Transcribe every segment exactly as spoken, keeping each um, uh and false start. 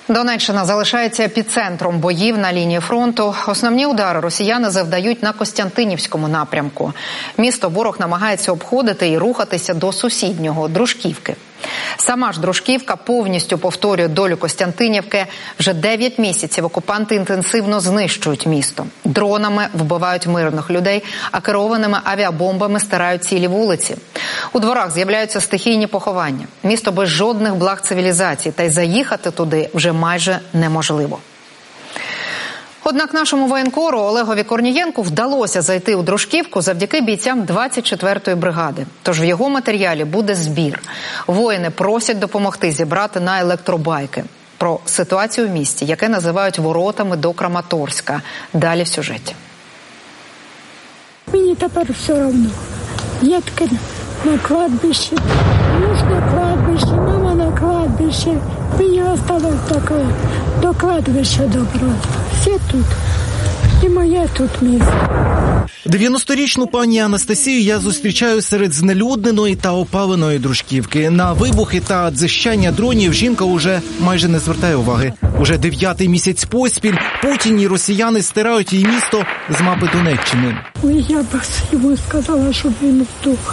Донеччина залишається епіцентром боїв на лінії фронту. Основні удари росіяни завдають на Костянтинівському напрямку. Місто ворог намагається обходити і рухатися до сусіднього – Дружківки. Сама ж Дружківка повністю повторює долю Костянтинівки. Вже дев'ять місяців окупанти інтенсивно знищують місто. Дронами вбивають мирних людей, а керованими авіабомбами стирають цілі вулиці. У дворах з'являються стихійні поховання. Місто без жодних благ цивілізації, та й заїхати туди вже майже неможливо. Однак нашому воєнкору Олегові Корнієнку вдалося зайти у Дружківку завдяки бійцям двадцять четвертої бригади. Тож в його матеріалі буде збір. Воїни просять допомогти зібрати на електробайки. Про ситуацію в місті, яке називають воротами до Краматорська. Далі в сюжеті. Мені тепер все одно. Я таке на кладбище, муж на кладбище, мама на кладбище. Мені осталось таке до кладбища добро. Все тут. І моє тут місце. дев'яносторічну пані Анастасію я зустрічаю серед знелюдненої та опаленої Дружківки. На вибухи та дзищання дронів жінка уже майже не звертає уваги. Уже дев'ятий місяць поспіль Путін і росіяни стирають її місто з мапи Донеччини. Я б йому сказала, щоб він вдох.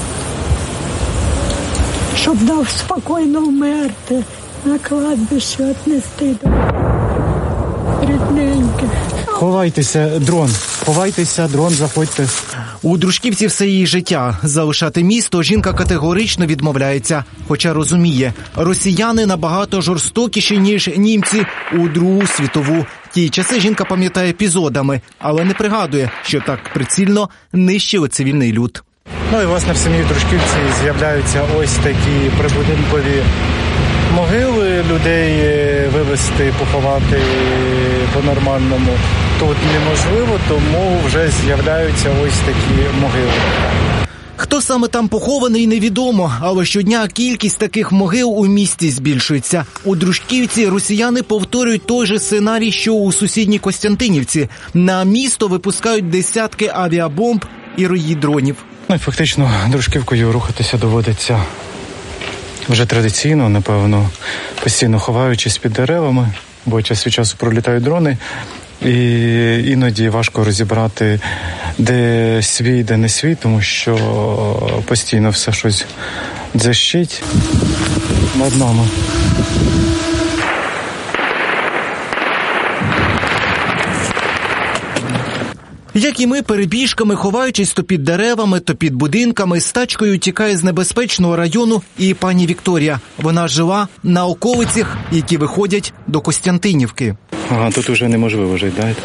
Щоб дав спокійно вмерти, на кладбище віднести до рідненьких. Ховайтеся, дрон. Ховайтеся, дрон, заходьте. У Дружківці все її життя. Залишати місто жінка категорично відмовляється. Хоча розуміє, росіяни набагато жорстокіші, ніж німці у Другу світову. Ті часи жінка пам'ятає епізодами, але не пригадує, що так прицільно нищили цивільний люд. Ну і, власне, в самій Дружківці з'являються ось такі прибудинкові могили, людей вивезти, поховати по-нормальному тут неможливо, тому вже з'являються ось такі могили. Хто саме там похований, невідомо, але щодня кількість таких могил у місті збільшується. У Дружківці росіяни повторюють той же сценарій, що у сусідній Костянтинівці. На місто випускають десятки авіабомб і рої дронів. Ну і фактично Дружківкою рухатися доводиться вже традиційно, напевно, постійно ховаючись під деревами, бо час від часу пролітають дрони, і іноді важко розібрати, де свій, де не свій, тому що постійно все щось дзищить над нами. Як і ми, перебіжками, ховаючись то під деревами, то під будинками, з тачкою тікає з небезпечного району і пані Вікторія. Вона жила на околицях, які виходять до Костянтинівки. Ага, тут уже неможливо жити, так?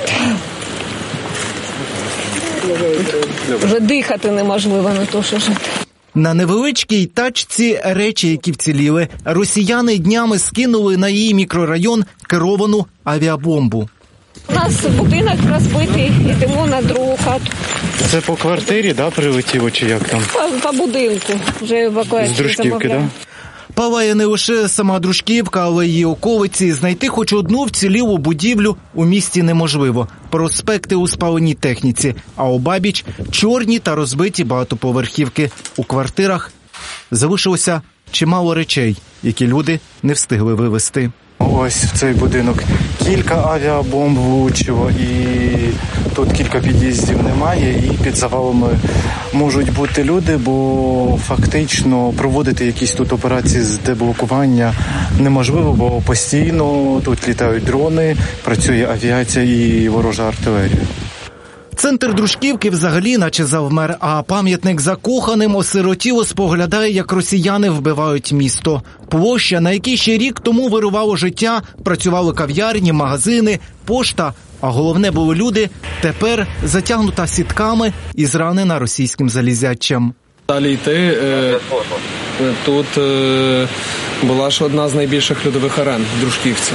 Вже дихати неможливо, не то що жити. На невеличкій тачці речі, які вціліли. Росіяни днями скинули на її мікрорайон керовану авіабомбу. У нас будинок розбитий, йдемо на другу хату. Це по квартирі, да, прилетіло, чи як там? По, по будинку. Вже евакуацію з Дружківки, так? Да? Палає не лише сама Дружківка, але й її околиці. Знайти хоч одну вцілілу будівлю у місті неможливо. Проспекти у спаленій техніці, а обабіч – чорні та розбиті багатоповерхівки. У квартирах залишилося чимало речей, які люди не встигли вивезти. Ось в цей будинок кілька авіабомб влучило, і тут кілька під'їздів немає, і під завалами можуть бути люди, бо фактично проводити якісь тут операції з деблокування неможливо, бо постійно тут літають дрони, працює авіація і ворожа артилерія. Центр Дружківки взагалі наче завмер, а пам'ятник закоханим осиротіло споглядає, як росіяни вбивають місто. Площа, на якій ще рік тому вирувало життя, працювали кав'ярні, магазини, пошта, а головне були люди, тепер затягнута сітками і зранена російським залізячем. Далі йти, тут була ж одна з найбільших льодових арен в Дружківці.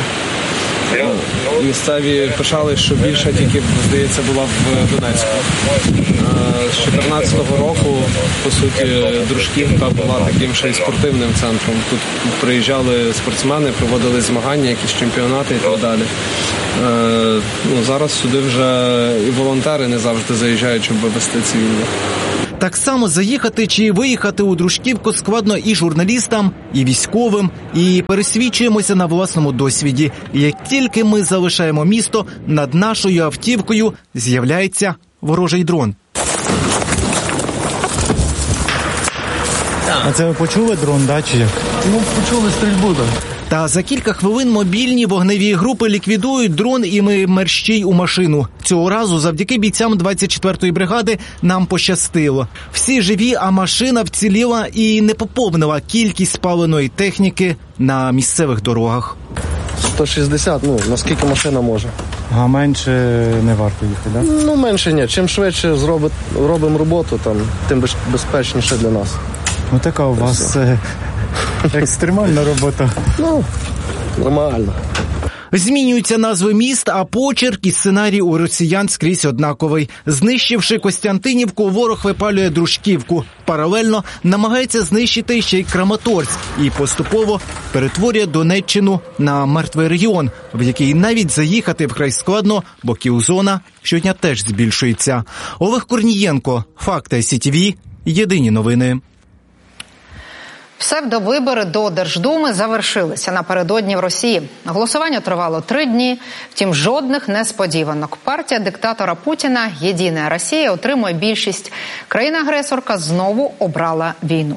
Місцеві пишали, що більше тільки, здається, була в Донецьку. З чотирнадцятого року, по суті, Дружківка була таким ще й спортивним центром. Тут приїжджали спортсмени, проводили змагання, якісь чемпіонати і так далі. Ну, зараз сюди вже і волонтери не завжди заїжджають, щоб вивезти цивільних. Так само заїхати чи виїхати у Дружківку складно і журналістам, і військовим, і пересвідчуємося на власному досвіді. І як тільки ми залишаємо місто, над нашою автівкою з'являється ворожий дрон. А це ви почули дрон, да, чи як? Ну, почули стрільбу, так. Та за кілька хвилин мобільні вогневі групи ліквідують дрон і ми мерщій у машину. Цього разу завдяки бійцям двадцять четвертої бригади нам пощастило. Всі живі, а машина вціліла і не поповнила кількість спаленої техніки на місцевих дорогах. сто шістдесят, ну, наскільки машина може. А менше не варто їхати, так? Да? Ну, менше ні. Чим швидше зробить, робимо роботу, там, тим безпечніше для нас. Ну, така у вас е, екстремальна робота. Ну, нормально. Змінюються назви міст, а почерк і сценарій у росіян скрізь однаковий. Знищивши Костянтинівку, ворог випалює Дружківку. Паралельно намагається знищити ще й Краматорськ і поступово перетворює Донеччину на мертвий регіон, в який навіть заїхати вкрай складно, бо кілзона щодня теж збільшується. Олег Корнієнко, Факти Сі Ті Ві, єдині новини. Псевдовибори до Держдуми завершилися напередодні в Росії. Голосування тривало три дні, втім жодних несподіванок. Партія диктатора Путіна «Єдина Росія» отримує більшість. Країна-агресорка знову обрала війну.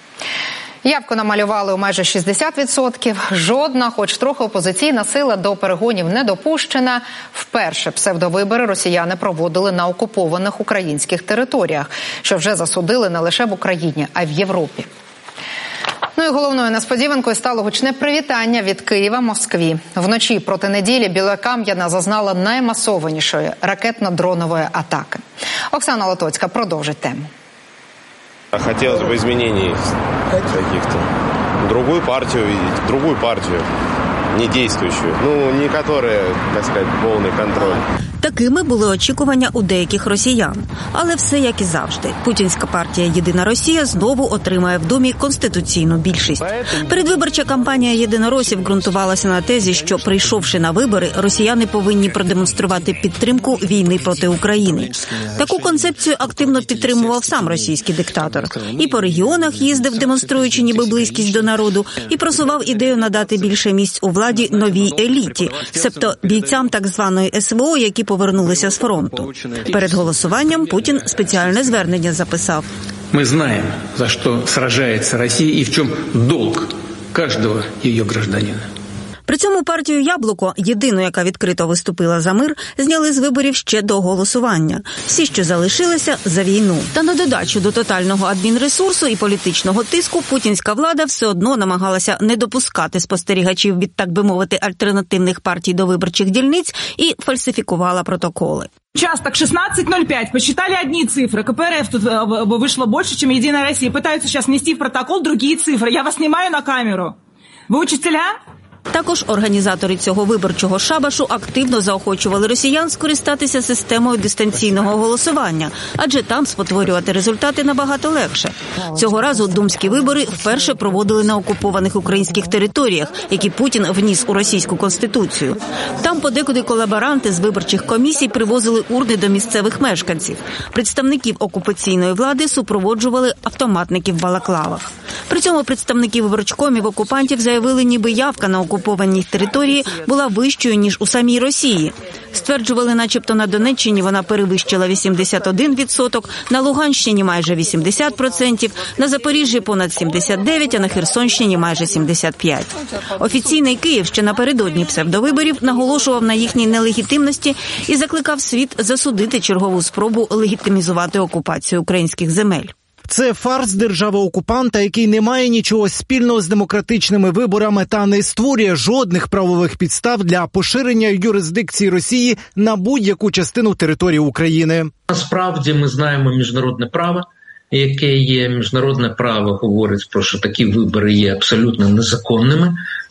Явку намалювали у майже шістдесят відсотків. Жодна, хоч трохи опозиційна сила до перегонів не допущена. Вперше псевдовибори росіяни проводили на окупованих українських територіях, що вже засудили не лише в Україні, а й в Європі. Ну і головною несподіванкою стало гучне привітання від Києва Москві. Вночі проти неділі Білокам'яна зазнала наймасованішої ракетно-дронової атаки. Оксана Лотоцька продовжить тему. Хотелось бы изменений каких-то. Другую партию видеть, другую партию, не действующую. Ну, не которая, так сказать, полный контроль. Такими були очікування у деяких росіян. Але все як і завжди. Путінська партія «Єдина Росія» знову отримає в Думі конституційну більшість. Передвиборча кампанія єдиноросів ґрунтувалася на тезі, що, прийшовши на вибори, росіяни повинні продемонструвати підтримку війни проти України. Таку концепцію активно підтримував сам російський диктатор. І по регіонах їздив, демонструючи ніби близькість до народу, і просував ідею надати більше місць у владі новій еліті, себто бійцям так званої ес ве о, які повернулися з фронту. Перед голосуванням Путін спеціальне звернення записав. Ми знаємо, за що сражається Росія і в чому долг кожного її громадянина. При цьому партію «Яблуко», єдину, яка відкрито виступила за мир, зняли з виборів ще до голосування. Всі, що залишилися, за війну. Та на додачу до тотального адмінресурсу і політичного тиску путінська влада все одно намагалася не допускати спостерігачів від, так би мовити, альтернативних партій до виборчих дільниць і фальсифікувала протоколи. Участок шестнадцать ноль пять. Посчитали одни цифры. ка пе эр эф тут вышло больше, чем «Единая Россия». Пытаются сейчас внести в протокол другие цифры. Я вас снимаю на камеру. Ви учителя? Також організатори цього виборчого шабашу активно заохочували росіян скористатися системою дистанційного голосування, адже там спотворювати результати набагато легше. Цього разу думські вибори вперше проводили на окупованих українських територіях, які Путін вніс у російську конституцію. Там подекуди колаборанти з виборчих комісій привозили урни до місцевих мешканців. Представників окупаційної влади супроводжували автоматники в балаклавах. При цьому представники виборчкомів окупантів заявили, ніби явка на окупованій території була вищою, ніж у самій Росії. Стверджували, начебто на Донеччині вона перевищила вісімдесят один відсоток, на Луганщині майже вісімдесят відсотків, на Запоріжжі понад сімдесят дев'ять відсотків, а на Херсонщині майже сімдесят п'ять відсотків. Офіційний Київ ще напередодні псевдовиборів наголошував на їхній нелегітимності і закликав світ засудити чергову спробу легітимізувати окупацію українських земель. Це фарс держави-окупанта, який не має нічого спільного з демократичними виборами та не створює жодних правових підстав для поширення юрисдикції Росії на будь-яку частину території України. Насправді ми знаємо міжнародне право, яке є. Міжнародне право говорить про, що такі вибори є абсолютно незаконними.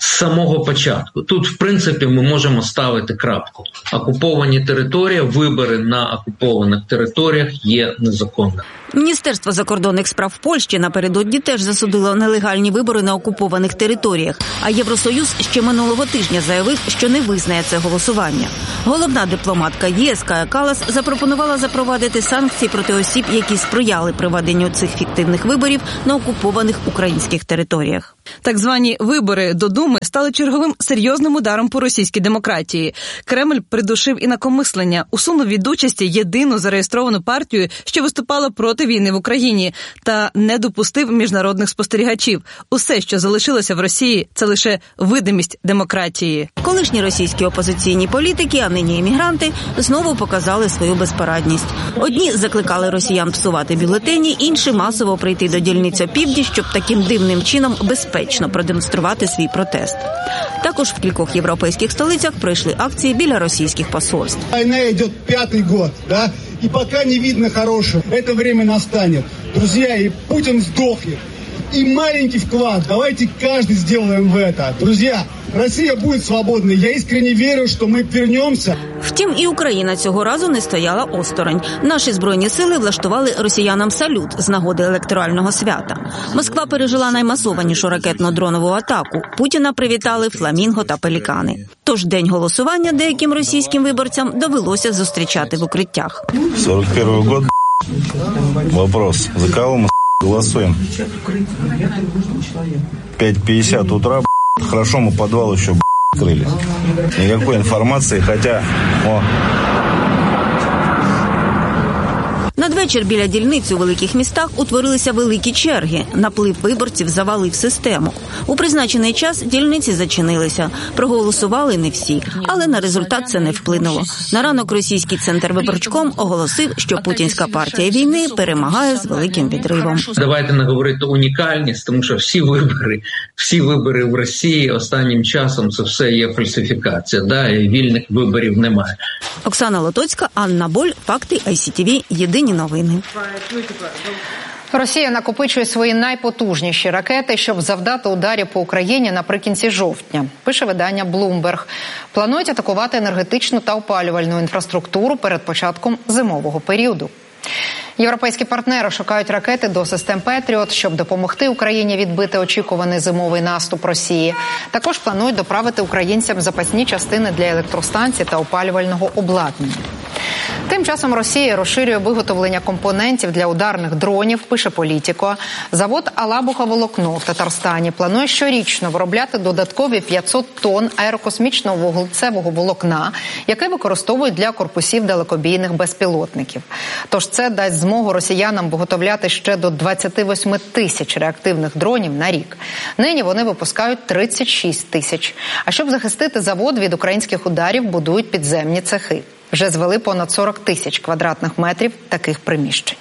з самого початку. Тут, в принципі, ми можемо ставити крапку. Окуповані території, вибори на окупованих територіях є незаконними. Міністерство закордонних справ Польщі напередодні теж засудило нелегальні вибори на окупованих територіях, а Євросоюз ще минулого тижня заявив, що не визнає це голосування. Головна дипломатка ЄС Кая Каллас запропонувала запровадити санкції проти осіб, які сприяли проведенню цих фіктивних виборів на окупованих українських територіях. Так звані вибори до Думи стали черговим серйозним ударом по російській демократії. Кремль придушив інакомислення, усунув від участі єдину зареєстровану партію, що виступала проти війни в Україні, та не допустив міжнародних спостерігачів. Усе, що залишилося в Росії, це лише видимість демократії. Колишні російські опозиційні політики, а нині емігранти, знову показали свою безпорадність. Одні закликали росіян псувати бюлетені, інші масово прийти до дільниць опівдні, щоб таким дивним чином безпечно продемонструвати свій протест. Також в кількох європейських столицях пройшли акції біля російських посольств. Війна йде п'ятий год, да? И пока не видно хорошего, это время настанет. Друзья, и Путин сдохнет. И маленький вклад, давайте каждый сделаем в это. Друзья, Россия будет свободной. Я искренне верю, что мы вернемся. Втім, і Україна цього разу не стояла осторонь. Наші збройні сили влаштували росіянам салют з нагоди електорального свята. Москва пережила наймасованішу ракетно-дронову атаку. Путіна привітали фламінго та пелікани. Тож день голосування деяким російським виборцям довелося зустрічати в укриттях. сорок первый год. Вопрос. За кого мы голосуем? пять пятьдесят утра. Хорошо, мы подвал еще открыли. Никакой информации, хотя... О. Надвечір біля дільниць у великих містах утворилися великі черги. Наплив виборців завалив систему. У призначений час дільниці зачинилися. Проголосували не всі, але на результат це не вплинуло. На ранок російський центр виборчком оголосив, що путінська партія війни перемагає з великим відривом. Давайте не говорити унікальність, тому що всі вибори, всі вибори в Росії останнім часом це все є фальсифікація, да, і вільних виборів немає. Оксана Лотоцька, Анна Боль, Факти, ай сі ті ві, єдині новини. Росія накопичує свої найпотужніші ракети, щоб завдати ударів по Україні наприкінці жовтня. Пише видання Bloomberg. Планують атакувати енергетичну та опалювальну інфраструктуру перед початком зимового періоду. Європейські партнери шукають ракети до систем «Петріот», щоб допомогти Україні відбити очікуваний зимовий наступ Росії. Також планують доправити українцям запасні частини для електростанцій та опалювального обладнання. Тим часом Росія розширює виготовлення компонентів для ударних дронів, пише Політіко. Завод «Алабуха-Волокно» в Татарстані планує щорічно виробляти додаткові п'ятсот тонн аерокосмічного вуглецевого волокна, яке використовують для корпусів далекобійних безпілотників. Тож це дасть змогу росіянам виготовляти ще до двадцяти восьми тисяч реактивних дронів на рік. Нині вони випускають тридцять шість тисяч. А щоб захистити завод від українських ударів, будують підземні цехи. Вже звели понад сорок тисяч квадратних метрів таких приміщень.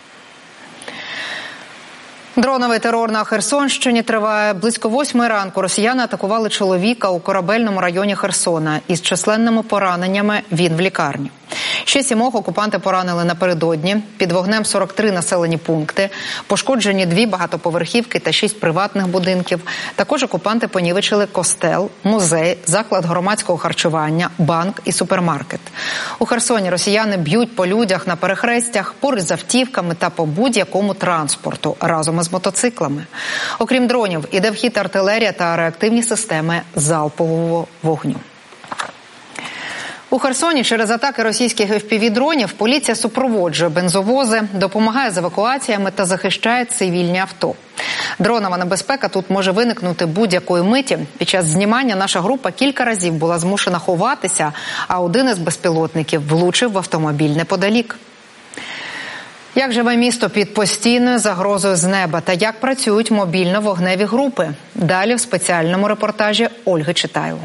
Дроновий терор на Херсонщині триває. Близько восьмої ранку росіяни атакували чоловіка у Корабельному районі Херсона. Із численними пораненнями він в лікарні. Ще сімох окупанти поранили напередодні. Під вогнем сорок три населені пункти. Пошкоджені дві багатоповерхівки та шість приватних будинків. Також окупанти понівечили костел, музей, заклад громадського харчування, банк і супермаркет. У Херсоні росіяни б'ють по людях на перехрестях, поруч з автівками та по будь-якому транспорту, разом із мотоциклами. Окрім дронів, іде в хід артилерія та реактивні системи залпового вогню. У Херсоні через атаки російських еф пі ві-дронів поліція супроводжує бензовози, допомагає з евакуаціями та захищає цивільні авто. Дронова небезпека тут може виникнути будь-якої миті. Під час знімання наша група кілька разів була змушена ховатися, а один із безпілотників влучив в автомобіль неподалік. Як живе місто під постійною загрозою з неба та як працюють мобільно-вогневі групи? Далі в спеціальному репортажі Ольги Читайло.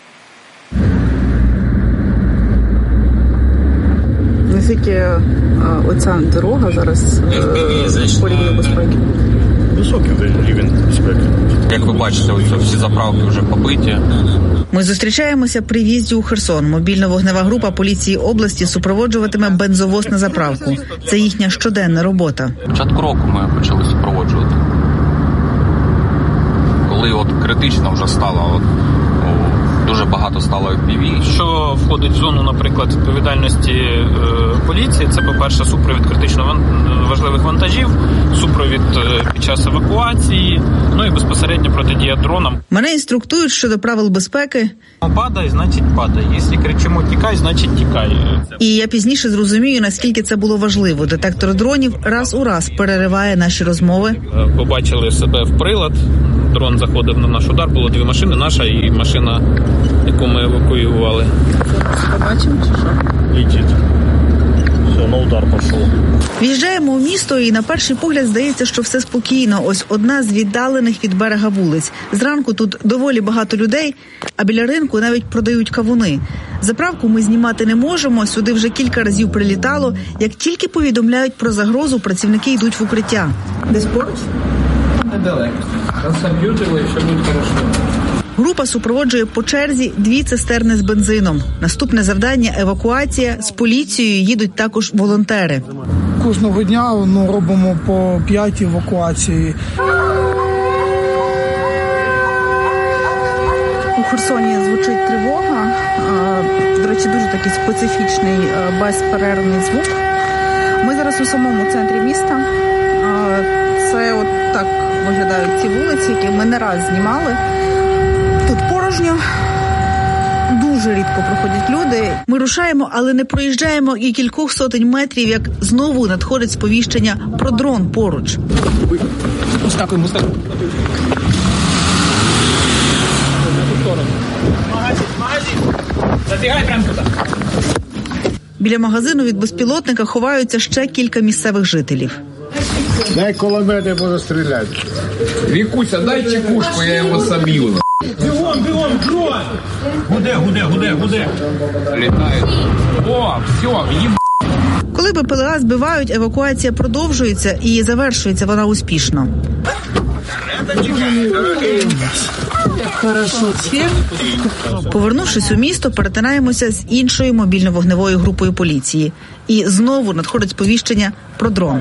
Наскільки оця дорога зараз по рівню безпеки? Високий рівень безпеки. Як ви бачите, ось всі заправки вже побиті. Ми зустрічаємося при в'їзді у Херсон. Мобільно-вогнева група поліції області супроводжуватиме бензовоз на заправку. Це їхня щоденна робота. Початку року ми почали супроводжувати. Коли коли от критично вже стало, от, дуже багато стало еф пі ві. Що входить в зону, наприклад, відповідальності е, поліції, це, по-перше, супровід критично ван- важливих вантажів, супровід е, під час евакуації, ну і безпосередньо протидія дронам. Мене інструктують щодо правил безпеки. Падай, значить падай. Якщо кричимо тікай, значить тікай. І я пізніше зрозумію, наскільки це було важливо. Детектор дронів раз у раз перериває наші розмови. Побачили себе в прилад, дрон заходив на наш удар, було дві машини, наша і машина, яку ми евакуювали. Побачимо чи що? Летить. Все, на удар пішов. В'їжджаємо у місто і на перший погляд здається, що все спокійно. Ось одна з віддалених від берега вулиць. Зранку тут доволі багато людей, а біля ринку навіть продають кавуни. Заправку ми знімати не можемо, сюди вже кілька разів прилітало. Як тільки повідомляють про загрозу, працівники йдуть в укриття. Десь поруч? Недалеко. Розкомп'ютили, і все буде хорошо. Група супроводжує по черзі дві цистерни з бензином. Наступне завдання – евакуація. З поліцією їдуть також волонтери. Кожного дня ну, робимо по п'ять евакуацій. У Херсоні звучить тривога. До речі, дуже такий специфічний, безперервний звук. Ми зараз у самому центрі міста. Це от так виглядають ці вулиці, які ми не раз знімали. Тут порожньо, дуже рідко проходять люди. Ми рушаємо, але не проїжджаємо і кількох сотень метрів, як знову надходить сповіщення про дрон поруч. Мустакуй, мустакуй. Магазин, магазин. Забігай прямо туди. Біля магазину від безпілотника ховаються ще кілька місцевих жителів. Дай кулемет, я буду стріляти. Вікуся, дай чекушку, я його заб'ю. Бігом, бігом, дрон! Гуде, гуде, гуде, гуде. Літає. О, все, їб... Коли БПЛА збивають, евакуація продовжується і завершується вона успішно. Повернувшись у місто, перетинаємося з іншою мобільно-вогневою групою поліції. І знову надходить сповіщення про дрон.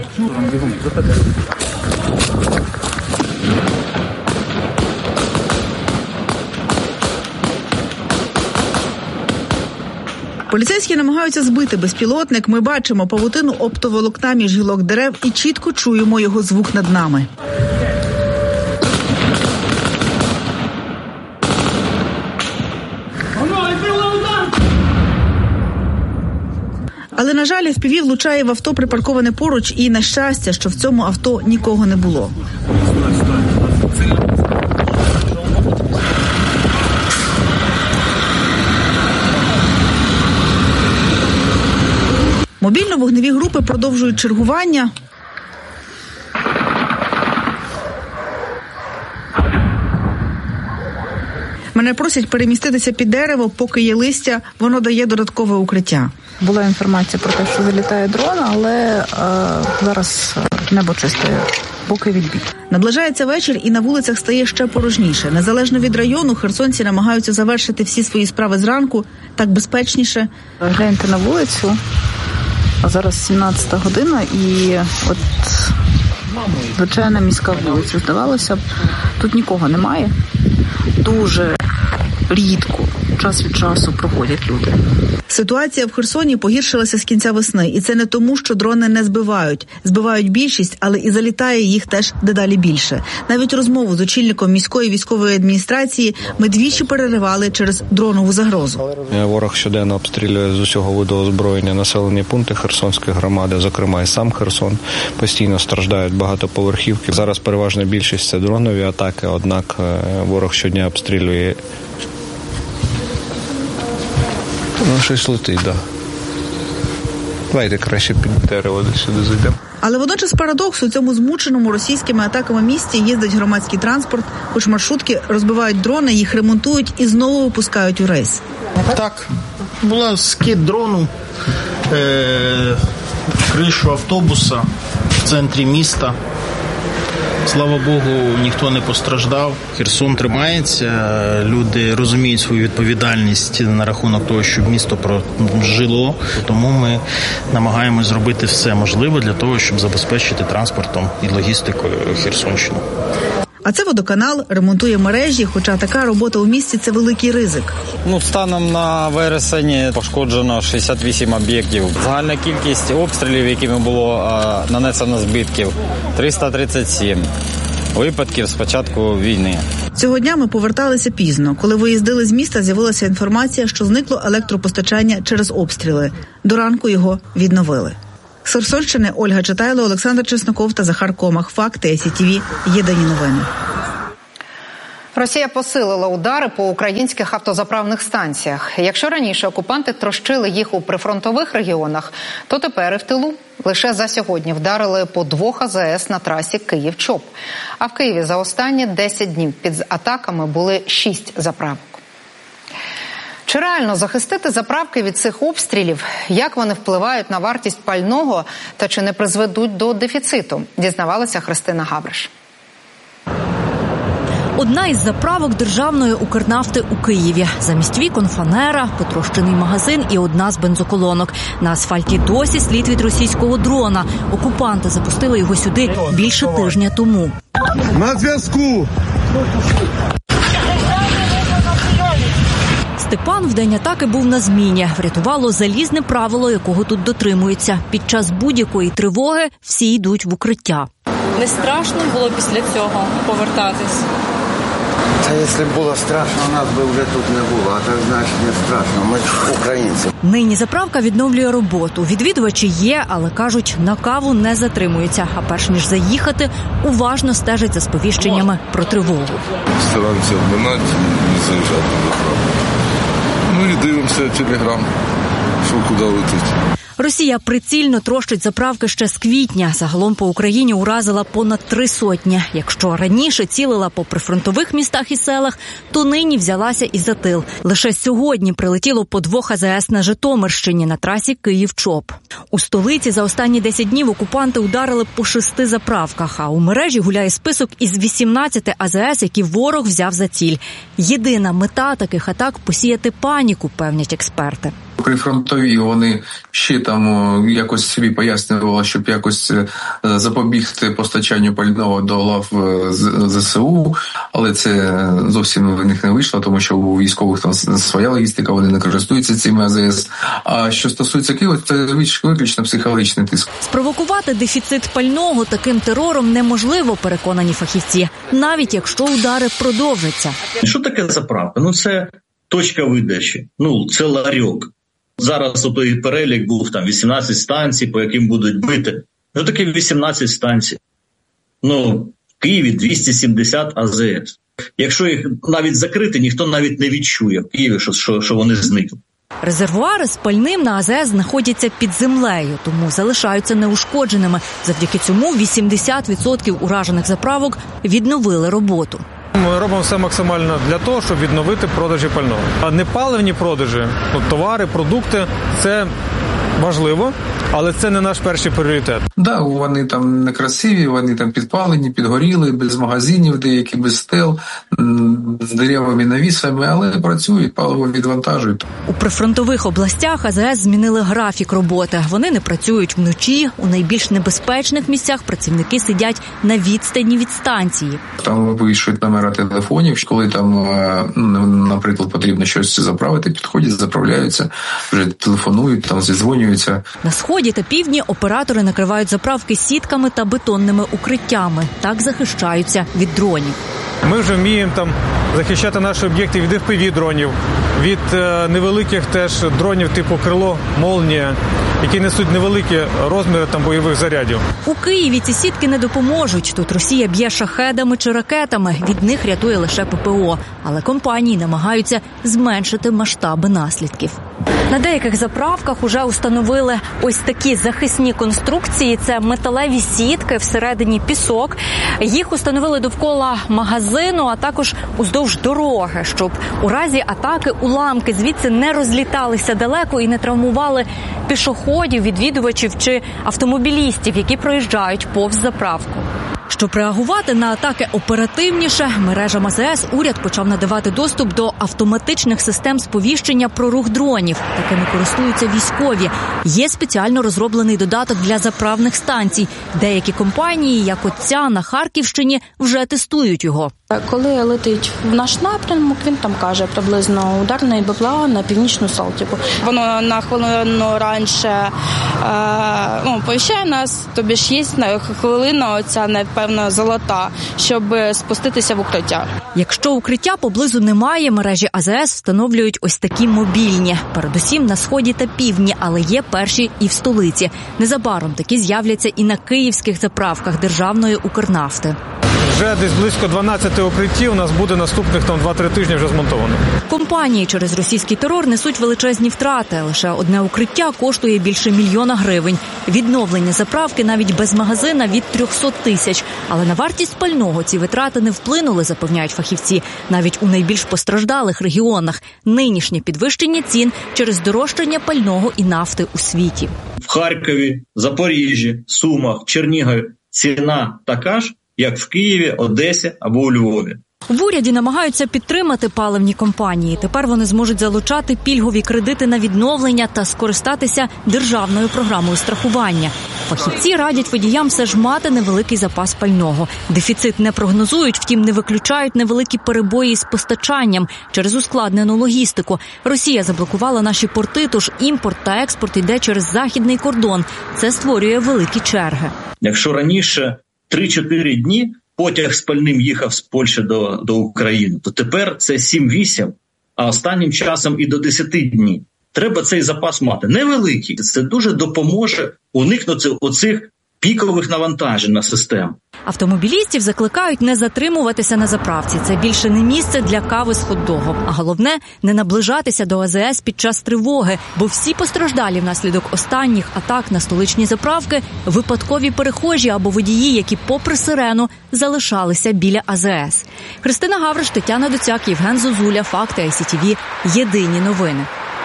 Поліцейські намагаються збити безпілотник. Ми бачимо павутину оптоволокна між гілок дерев і чітко чуємо його звук над нами. Але, на жаль, еф пі ві влучає в авто, припарковане поруч, і, на щастя, що в цьому авто нікого не було. Мобільно-вогневі групи продовжують чергування. Мене просять переміститися під дерево, поки є листя, воно дає додаткове укриття. Була інформація про те, що залітає дрон, але е, зараз небо чисте, поки відбій. Наближається вечір і на вулицях стає ще порожніше. Незалежно від району, херсонці намагаються завершити всі свої справи зранку, так безпечніше. Гляньте на вулицю, а зараз сімнадцята година і от звичайна міська вулиця. Здавалося б, тут нікого немає. Дуже рідко, час від часу проходять люди. Ситуація в Херсоні погіршилася з кінця весни. І це не тому, що дрони не збивають. Збивають більшість, але і залітає їх теж дедалі більше. Навіть розмову з очільником міської військової адміністрації ми двічі переривали через дронову загрозу. Ворог щоденно обстрілює з усього виду озброєння населені пункти Херсонської громади, зокрема і сам Херсон. Постійно страждають багатоповерхівки. Зараз переважна більшість – це дронові атаки, однак ворог щодня обстрілює. Ну, щось летить, так. Да. Давайте краще під дерево десь сюди зайдемо. Але водночас парадокс: у цьому змученому російськими атаками місті їздить громадський транспорт, хоч маршрутки розбивають дрони, їх ремонтують і знову випускають у рейс. Так, була скид дрону, е- кришу автобуса в центрі міста. Слава Богу, ніхто не постраждав. Херсон тримається, люди розуміють свою відповідальність на рахунок того, щоб місто прожило. Тому ми намагаємось зробити все можливе для того, щоб забезпечити транспортом і логістикою Херсонщину. А це водоканал ремонтує мережі, хоча така робота у місті – це великий ризик. Ну, станом на вересень пошкоджено шістдесят вісім об'єктів. Загальна кількість обстрілів, якими було а, нанесено збитків – триста тридцять сім випадків з початку війни. Цього дня ми поверталися пізно. Коли виїздили з міста, з'явилася інформація, що зникло електропостачання через обстріли. До ранку його відновили. З Херсонщини Ольга Читайло, Олександр Чесноков та Захар Комах. Факти ай сі ті ві. Єдині новини. Росія посилила удари по українських автозаправних станціях. Якщо раніше окупанти трощили їх у прифронтових регіонах, то тепер і в тилу. Лише за сьогодні вдарили по двох а зе ес на трасі Київ-Чоп. А в Києві за останні десять днів під атаками були шість заправок. Чи реально захистити заправки від цих обстрілів? Як вони впливають на вартість пального та чи не призведуть до дефіциту? Дізнавалася Христина Гавриш. Одна із заправок державної Укрнафти у Києві. Замість вікон фанера, потрощений магазин і одна з бензоколонок. На асфальті досі слід від російського дрона. Окупанти запустили його сюди більше тижня тому. На зв'язку! Степан в день атаки був на зміні. Врятувало залізне правило, якого тут дотримуються. Під час будь-якої тривоги всі йдуть в укриття. Не страшно було після цього повертатись? Та якщо б було страшно, нас би вже тут не було, а так значить не страшно, ми ж українці. Нині заправка відновлює роботу. Відвідувачі є, але, кажуть, на каву не затримуються. А перш ніж заїхати, уважно стежать за сповіщеннями про тривогу. Стараємося обминати і заїжджати до заправки. Ну і дивимося телеграм, що куди летить. Росія прицільно трощить заправки ще з квітня. Загалом по Україні уразила понад три сотні. Якщо раніше цілила по прифронтових містах і селах, то нині взялася і за тил. Лише сьогодні прилетіло по двох а зе ес на Житомирщині на трасі Київ-Чоп. У столиці за останні десять днів окупанти ударили по шести заправках, а у мережі гуляє список із вісімнадцяти а зе ес, які ворог взяв за ціль. Єдина мета таких атак – посіяти паніку, певнять експерти. Прифронтові вони ще там якось собі пояснювали, щоб якось запобігти постачанню пального до лав зе се у, але це зовсім в них не вийшло, тому що у військових там своя логістика, вони не користуються цими а зе ес. А що стосується Києва, це виключно психологічний тиск. Спровокувати дефіцит пального таким терором неможливо, переконані фахівці, навіть якщо удари продовжаться. Що таке заправка? Ну це точка видачі, ну це ларьок. Зараз той перелік був там вісімнадцять станцій, по яким будуть бити. Що таке вісімнадцять станцій? Ну, в Києві двісті сімдесят а зе ес. Якщо їх навіть закрити, ніхто навіть не відчує в Києві, що, що, що вони зникли. Резервуари з пальним на а зе ес знаходяться під землею, тому залишаються неушкодженими. Завдяки цьому вісімдесят відсотків уражених заправок відновили роботу. Ми робимо все максимально для того, щоб відновити продажі пального. А непаливні продажі, ну, товари, продукти – це важливо, але це не наш перший пріоритет. Так, да, вони там некрасиві, вони там підпалені, підгоріли, без магазинів, деякі без стел, з деревами, навісами, але працюють, паливо відвантажують. У прифронтових областях а зе ес змінили графік роботи. Вони не працюють вночі. У найбільш небезпечних місцях працівники сидять на відстані від станції. Там вирішують номера телефонів, коли там, наприклад, потрібно щось заправити, підходять, заправляються, вже телефонують, там зідзвонюються. На сході та півдні оператори накривають заправки сітками та бетонними укриттями. Так захищаються від дронів. Ми вже вміємо там захищати наші об'єкти від еф пі ві-дронів, від е, невеликих теж дронів типу «Крило», «Молнія», які несуть невеликі розміри там бойових зарядів. У Києві ці сітки не допоможуть. Тут Росія б'є шахедами чи ракетами. Від них рятує лише пе пе о. Але компанії намагаються зменшити масштаби наслідків. На деяких заправках уже установили ось такі захисні конструкції. Це металеві сітки, всередині пісок. Їх установили довкола магазину, а також уздовж дороги, щоб у разі атаки уламки звідси не розліталися далеко і не травмували пішоходів, відвідувачів чи автомобілістів, які проїжджають повз заправку. Щоб реагувати на атаки оперативніше, мережам АЗС уряд почав надавати доступ до автоматичних систем сповіщення про рух дронів. Такими користуються військові. Є спеціально розроблений додаток для заправних станцій. Деякі компанії, як от ця на Харківщині, вже тестують його. Коли летить в наш напрямок, він там каже приблизно ударний БПЛА на північну Салтівку. Воно на хвилину раніше е, ну, повіщає нас, тобі ж є хвилина оця, напевно, золота, щоб спуститися в укриття. Якщо укриття поблизу немає, мережі АЗС встановлюють ось такі мобільні. Передусім на сході та півдні, але є перші і в столиці. Незабаром такі з'являться і на київських заправках державної Укрнафти. Вже десь близько дванадцяти укриттів у нас буде наступних там два-три тижні вже змонтовано. Компанії через російський терор несуть величезні втрати. Лише одне укриття коштує більше мільйона гривень. Відновлення заправки навіть без магазина від трьохсот тисяч. Але на вартість пального ці витрати не вплинули, запевняють фахівці, навіть у найбільш постраждалих регіонах. Нинішнє підвищення цін через дорожчання пального і нафти у світі. В Харкові, Запоріжжі, Сумах, Чернігові ціна така ж, як в Києві, Одесі або у Львові. В уряді намагаються підтримати паливні компанії. Тепер вони зможуть залучати пільгові кредити на відновлення та скористатися державною програмою страхування. Фахівці радять водіям все ж мати невеликий запас пального. Дефіцит не прогнозують, втім не виключають невеликі перебої з постачанням через ускладнену логістику. Росія заблокувала наші порти, тож імпорт та експорт йде через західний кордон. Це створює великі черги. Якщо раніше три-чотири дні потяг з пальним їхав з Польщі до, до України, то тепер це сім-вісім, а останнім часом і до десяти днів. Треба цей запас мати. Невеликий. Це дуже допоможе уникнути оцих пікових навантажень на систему. Автомобілістів закликають не затримуватися на заправці. Це більше не місце для кави з хот-догом. А головне – не наближатися до АЗС під час тривоги, бо всі постраждалі внаслідок останніх атак на столичні заправки – випадкові перехожі або водії, які попри сирену залишалися біля АЗС. Христина Гавриш, Тетяна Доцяк, Євген Зозуля, Факти, ай сі ті ві. Єдині новини.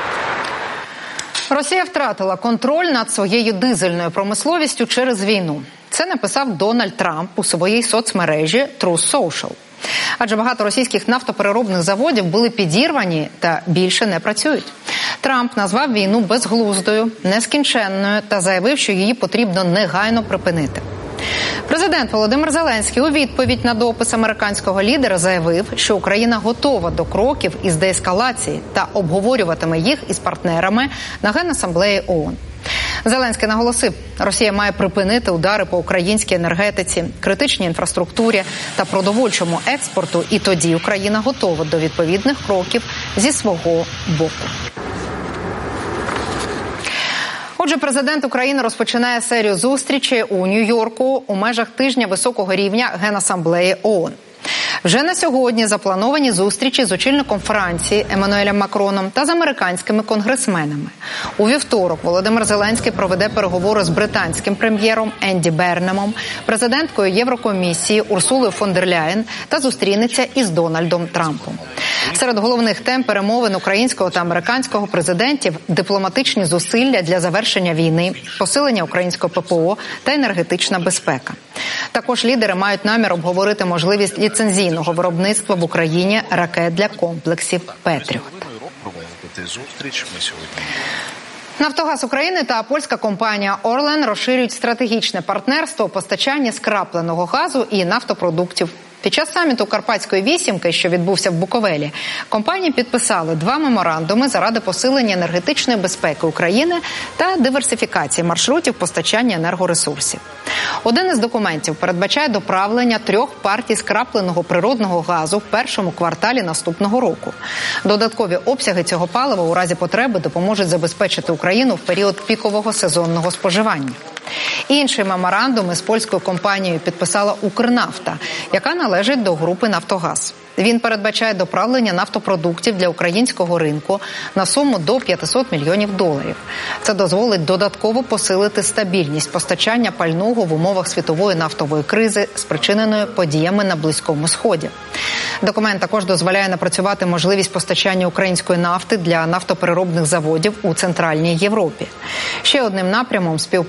Росія втратила контроль над своєю дизельною промисловістю через війну. Це написав Дональд Трамп у своїй соцмережі Truth Social. Адже багато російських нафтопереробних заводів були підірвані та більше не працюють. Трамп назвав війну безглуздою, нескінченною та заявив, що її потрібно негайно припинити. Президент Володимир Зеленський у відповідь на допис американського лідера заявив, що Україна готова до кроків із деескалації та обговорюватиме їх із партнерами на Генасамблеї ООН. Зеленський наголосив, Росія має припинити удари по українській енергетиці, критичній інфраструктурі та продовольчому експорту, і тоді Україна готова до відповідних кроків зі свого боку. Отже, президент України розпочинає серію зустрічей у Нью-Йорку у межах тижня високого рівня Генасамблеї ООН. Вже на сьогодні заплановані зустрічі з очільником Франції Еммануелем Макроном та з американськими конгресменами. У вівторок Володимир Зеленський проведе переговори з британським прем'єром Енді Бернемом, президенткою Єврокомісії Урсулою фон дер Ляєн та зустрінеться із Дональдом Трампом. Серед головних тем перемовин українського та американського президентів – дипломатичні зусилля для завершення війни, посилення українського ППО та енергетична безпека. Також лідери мають намір обговорити можливість ліцензійного виробництва в Україні ракет для комплексів «Петріот». Нафтогаз України та польська компанія «Орлен» розширюють стратегічне партнерство у постачанні скрапленого газу і нафтопродуктів. Під час саміту Карпатської вісімки, що відбувся в Буковелі, компанії підписали два меморандуми заради посилення енергетичної безпеки України та диверсифікації маршрутів постачання енергоресурсів. Один із документів передбачає доправлення трьох партій скрапленого природного газу в першому кварталі наступного року. Додаткові обсяги цього палива у разі потреби допоможуть забезпечити Україну в період пікового сезонного споживання. Інший меморандум із польською компанією підписала «Укрнафта», яка належить до групи «Нафтогаз». Він передбачає доправлення нафтопродуктів для українського ринку на суму до п'ятсот мільйонів доларів. Це дозволить додатково посилити стабільність постачання пального в умовах світової нафтової кризи, спричиненої подіями на Близькому Сході. Документ також дозволяє напрацювати можливість постачання української нафти для нафтопереробних заводів у Центральній Європі. Ще одним напрямом співпраці має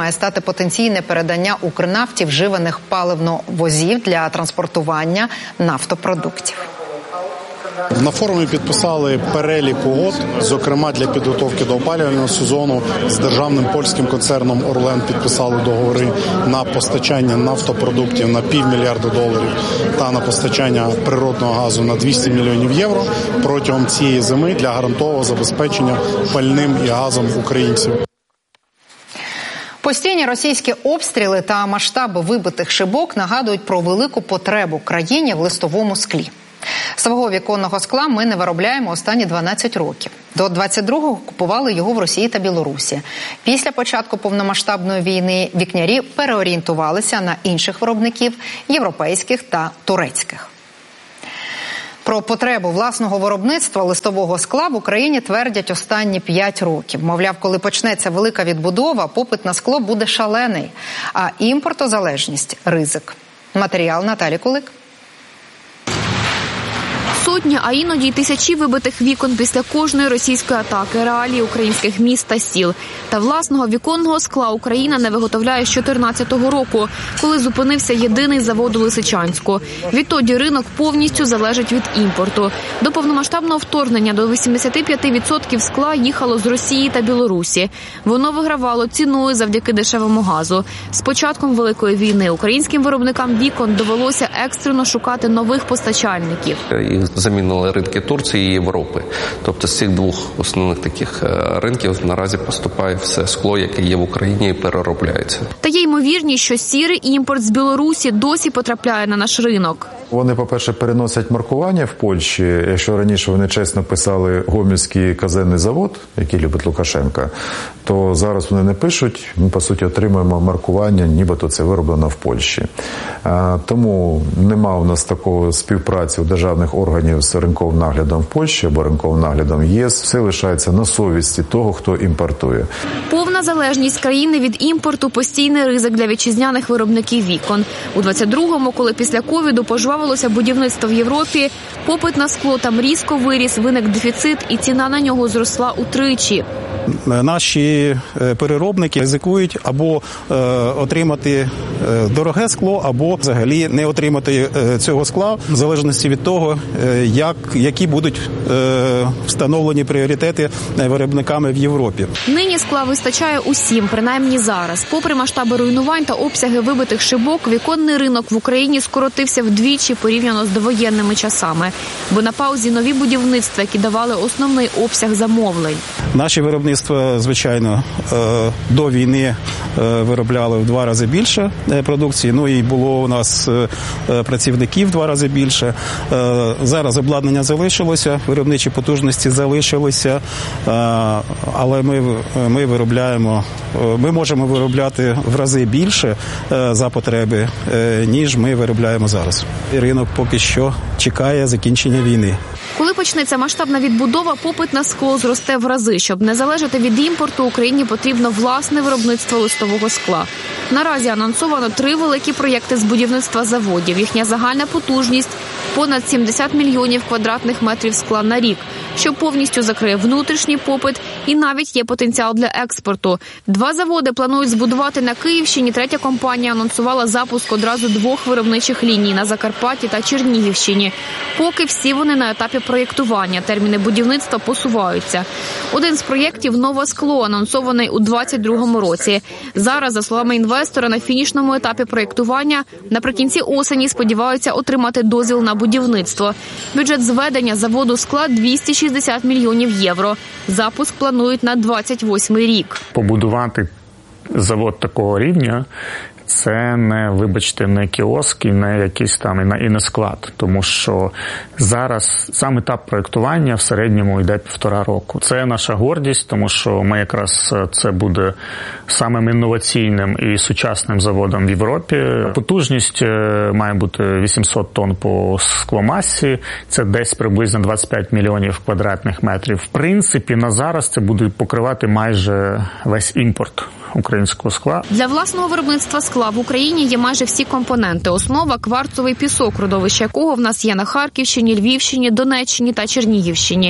має стати потенційне передання Укрнафті вживаних паливновозів для транспортування нафтопродуктів. На форумі підписали перелік угод, зокрема для підготовки до опалювального сезону. З державним польським концерном «Орлен» підписали договори на постачання нафтопродуктів на півмільярда доларів та на постачання природного газу на двісті мільйонів євро протягом цієї зими для гарантованого забезпечення пальним і газом українців. Постійні російські обстріли та масштаби вибитих шибок нагадують про велику потребу країні в листовому склі. Свого віконного скла ми не виробляємо останні дванадцять років. До двадцять другого купували його в Росії та Білорусі. Після початку повномасштабної війни вікнярі переорієнтувалися на інших виробників – європейських та турецьких. Про потребу власного виробництва листового скла в Україні твердять останні п'ять років. Мовляв, коли почнеться велика відбудова, попит на скло буде шалений, а імпортозалежність – ризик. Матеріал Наталі Кулик. Сотні, а іноді й тисячі вибитих вікон після кожної російської атаки, реалії українських міст та сіл. Та власного віконного скла Україна не виготовляє з чотирнадцятого року, коли зупинився єдиний завод у Лисичанську. Відтоді ринок повністю залежить від імпорту. До повномасштабного вторгнення до вісімдесят п'ять відсотків скла їхало з Росії та Білорусі. Воно вигравало ціною завдяки дешевому газу. З початком Великої війни українським виробникам вікон довелося екстрено шукати нових постачальників. Замінили ринки Турції і Європи. Тобто з цих двох основних таких ринків наразі поступає все скло, яке є в Україні, і переробляється. Та є ймовірність, що сірий імпорт з Білорусі досі потрапляє на наш ринок. Вони, по-перше, переносять маркування в Польщі. Якщо раніше вони чесно писали Гомельський казенний завод, який любить Лукашенка, то зараз вони не пишуть. Ми, по суті, отримуємо маркування, нібито це вироблено в Польщі. Тому нема у нас такої співпраці у державних органів з ринковим наглядом в Польщі або ринковим наглядом в ЄС. Все лишається на совісті того, хто імпортує. Повна залежність країни від імпорту – постійний ризик для вітчизняних виробників вікон. У двадцять другому, коли після ковіду пожвавилося будівництво в Європі, попит на скло там різко виріс, виник дефіцит і ціна на нього зросла утричі. Наші переробники ризикують або е, отримати е, дороге скло, або взагалі не отримати е, цього скла, в залежності від того, е, як, які будуть е, встановлені пріоритети виробниками в Європі. Нині скла вистачає усім, принаймні зараз. Попри масштаби руйнувань та обсяги вибитих шибок, віконний ринок в Україні скоротився вдвічі порівняно з довоєнними часами. Бо на паузі нові будівництва, які давали основний обсяг замовлень. Наші виробництва, звичайно, до війни виробляли в два рази більше продукції, ну і було у нас працівників в два рази більше. Зараз обладнання залишилося, виробничі потужності залишилися, але ми, ми виробляємо, ми можемо виробляти в рази більше за потреби, ніж ми виробляємо зараз. І ринок поки що чекає закінчення війни. Коли почнеться масштабна відбудова, попит на скло зросте в рази. Щоб не залежати від імпорту, Україні потрібно власне виробництво листового скла. Наразі анонсовано три великі проєкти з будівництва заводів. Їхня загальна потужність – понад сімдесят мільйонів квадратних метрів скла на рік, що повністю закриє внутрішній попит і навіть є потенціал для експорту. Два заводи планують збудувати на Київщині. Третя компанія анонсувала запуск одразу двох виробничих ліній на Закарпатті та Чернігівщині. Поки всі вони на етапі проєктування, терміни будівництва посуваються. Один з проєктів – «Нове скло», анонсований у двадцять другому році. Зараз, за словами інвестора, на фінішному етапі проєктування наприкінці осені сподіваються отримати дозвіл на будівництво. Бюджет зведення заводу скла – двісті шістдесят мільйонів євро. Запуск планують на двадцять восьмий рік. Побудувати завод такого рівня – це не, вибачте, не кіоск і не якийсь там, і не склад. Тому що зараз сам етап проєктування в середньому йде півтора року. Це наша гордість, тому що ми якраз це буде самим інноваційним і сучасним заводом в Європі. Потужність має бути вісімсот тонн по скломасі, це десь приблизно двадцять п'ять мільйонів квадратних метрів. В принципі, на зараз це буде покривати майже весь імпорт українського скла. Для власного виробництва скла в Україні є майже всі компоненти. Основа – кварцовий пісок, родовище якого в нас є на Харківщині, Львівщині, Донеччині та Чернігівщині.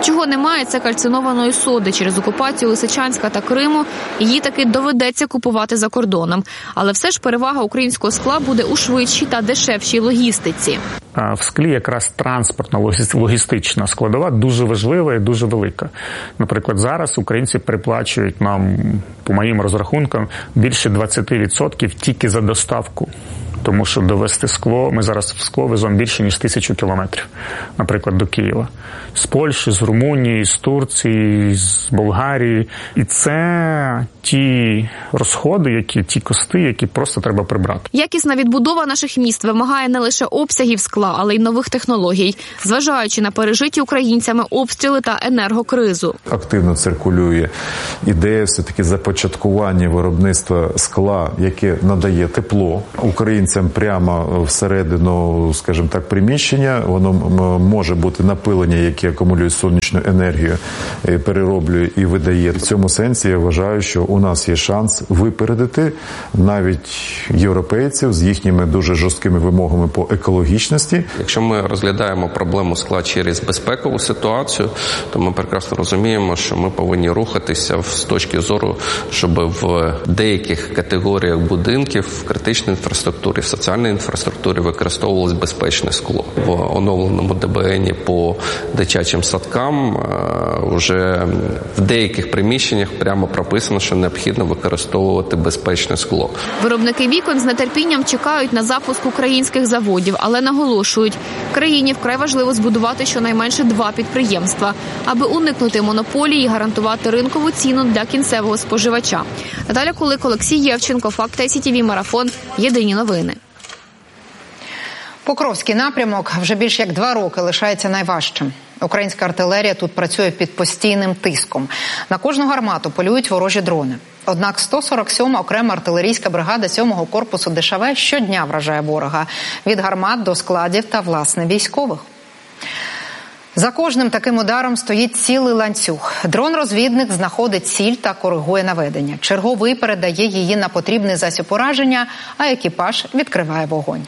Чого немає, це кальцинованої соди. Через окупацію Лисичанська та Криму її таки доведеться купувати за кордоном. Але все ж перевага українського скла буде у швидшій та дешевшій логістиці. В склі якраз транспортна, логістична складова дуже важлива і дуже велика. Наприклад, зараз українці приплачують нам, по моїм розрахункам, більше двадцять відсотків тільки за доставку. Тому що довести скло, ми зараз в скло веземо більше, ніж тисячу кілометрів, наприклад, до Києва. З Польщі, з Румунії, з Турції, з Болгарії. І це ті розходи, які, ті кости, які просто треба прибрати. Якісна відбудова наших міст вимагає не лише обсягів скла, але й нових технологій, зважаючи на пережиті українцями обстріли та енергокризу. Активно циркулює ідея все-таки започаткування виробництва скла, яке надає тепло українцям прямо всередину, скажімо так, приміщення. Воно може бути напилення, яке акумулює сонячну енергію, перероблює і видає. В цьому сенсі я вважаю, що у нас є шанс випередити навіть європейців з їхніми дуже жорсткими вимогами по екологічності. Якщо ми розглядаємо проблему скла через безпекову ситуацію, то ми прекрасно розуміємо, що ми повинні рухатися з точки зору, щоб в деяких категоріях будинків, в критичній інфраструктурі, в соціальній інфраструктурі використовувалось безпечне скло. В оновленому ДБНі по дитячим садкам вже в деяких приміщеннях прямо прописано, що необхідно використовувати безпечне скло. Виробники вікон з нетерпінням чекають на запуск українських заводів, але наголошують, країні вкрай важливо збудувати щонайменше два підприємства, аби уникнути монополії і гарантувати ринкову ціну для кінцевого споживача. Наталя Кулик, Олексій Євченко, Факт Ай Сі Ті Ві, Марафон, Єдині новини. Покровський напрямок вже більш як два роки лишається найважчим. Українська артилерія тут працює під постійним тиском. На кожну гармату полюють ворожі дрони. Однак сто сорок сьома окрема артилерійська бригада сьомого корпусу Де Ша Ве щодня вражає ворога. Від гармат до складів та, власне, військових. За кожним таким ударом стоїть цілий ланцюг. Дрон-розвідник знаходить ціль та коригує наведення. Черговий передає її на потрібний засіб ураження, а екіпаж відкриває вогонь.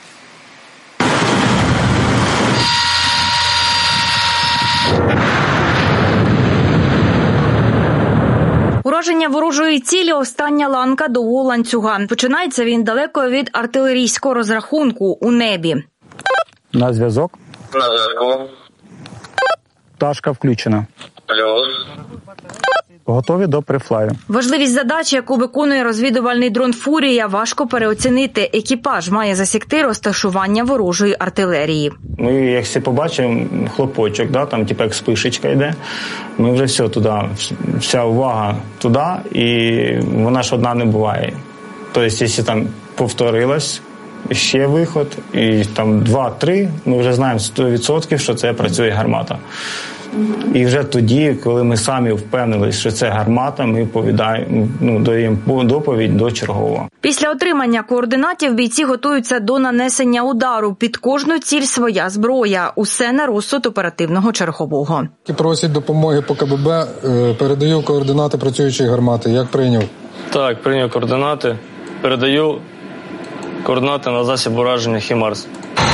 Ураження ворожої цілі – остання ланка довгого ланцюга. Починається він далеко від артилерійського розрахунку у небі. На зв'язок. На зв'язку. Пташка включена. Плюс. Готові до префлаю. Важливість задачі, яку виконує розвідувальний дрон «Фурія», важко переоцінити. Екіпаж має засікти розташування ворожої артилерії. Ми, як всі побачимо, хлопочок, да, там типу як спишечка йде. Ми вже все туди, вся увага туди, і вона ж одна не буває. Тобто, якщо там повторилось, ще виход, і там два-три, ми вже знаємо сто відсотків, що це працює гармата. І вже тоді, коли ми самі впевнилися, що це гармата, ми повідаємо, ну, даємо доповідь до чергового. Після отримання координатів бійці готуються до нанесення удару. Під кожну ціль своя зброя. Усе на розсуд оперативного чергового. Просять допомоги по Ка Бе Бе, передаю координати працюючої гармати. Як прийняв? Так, прийняв координати. Передаю координати на засіб ураження «Хімарс».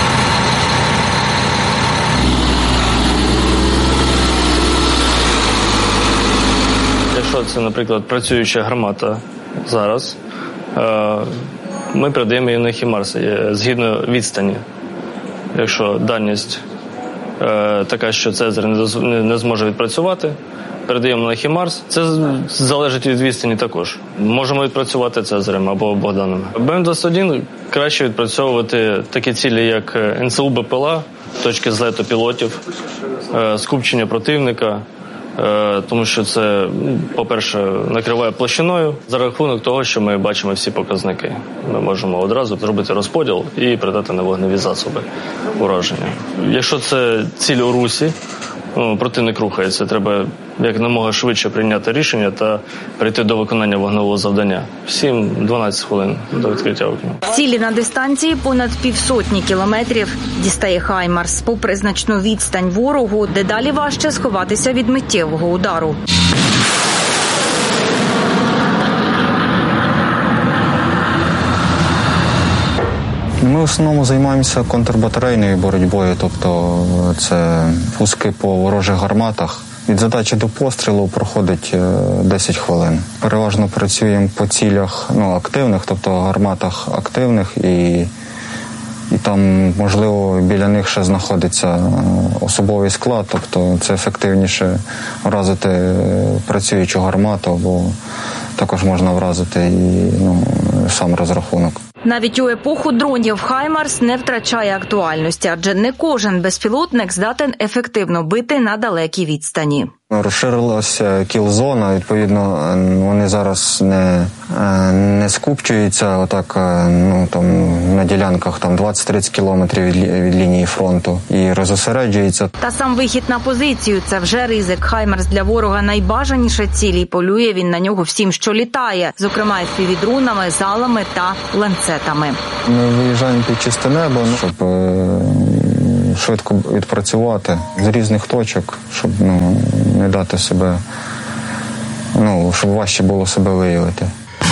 Якщо це, наприклад, працююча гармата зараз, ми передаємо її на «Хімарс» згідно відстані. Якщо дальність така, що Цезарь не зможе відпрацювати, передаємо на «Хімарс». Це залежить від відстані також. Можемо відпрацювати Цезарем або Богданом. Бе Ем двадцять один краще відпрацьовувати такі цілі, як Ен Се У Бе Пе Ел А, точки злету пілотів, скупчення противника, тому що це, по-перше, накриває площиною за рахунок того, що ми бачимо всі показники. Ми можемо одразу зробити розподіл і передати на вогневі засоби ураження. Якщо це ціль у русі, ну, противник рухається, треба якомога швидше прийняти рішення та прийти до виконання вогневого завдання. сім-дванадцять хвилин до відкриття вогню. Цілі на дистанції понад півсотні кілометрів дістає «Хаймарс». Попри значну відстань ворогу, дедалі важче сховатися від миттєвого удару. Ми в основному займаємося контрбатарейною боротьбою, тобто це пуски по ворожих гарматах. Від задачі до пострілу проходить десять хвилин. Переважно працюємо по цілях ну, активних, тобто гарматах активних, і, і там, можливо, біля них ще знаходиться особовий склад, тобто це ефективніше вразити працюючу гармату, або також можна вразити і ну, сам розрахунок. Навіть у епоху дронів «Хаймарс» не втрачає актуальності, адже не кожен безпілотник здатен ефективно бити на далекій відстані. Розширилася кіл-зона, відповідно, вони зараз не, не скупчуються отак, ну, там, на ділянках там, двадцять-тридцять кілометрів від, від лінії фронту і розосереджуються. Та сам вихід на позицію – це вже ризик. «Хаймарс» для ворога найбажаніша ціль, і полює він на нього всім, що літає, зокрема еф пі ві-дронами, залами та ланцетами. Ми виїжджаємо під чисте небо, щоб швидко відпрацювати з різних точок, щоб ну, не дати себе, ну, щоб важче було себе виявити.